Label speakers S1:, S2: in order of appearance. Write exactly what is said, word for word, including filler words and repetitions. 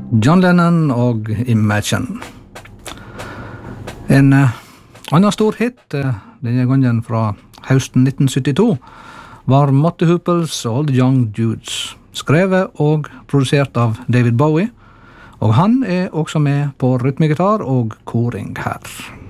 S1: John Lennon og Imagine. En uh, annen stor hit, uh, denne gangen fra høsten nitten syttito, var Mott the Hooples All the Young Dudes, skrevet og produsert av David Bowie, og han er også med på rytmegitar og koring her.